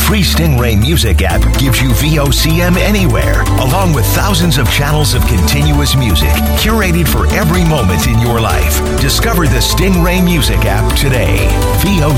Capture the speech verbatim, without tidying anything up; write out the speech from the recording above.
free Stingray Music app gives you V O C M anywhere, along with thousands of channels of continuous music, curated for every moment in your life. Discover the Stingray Music app today. V O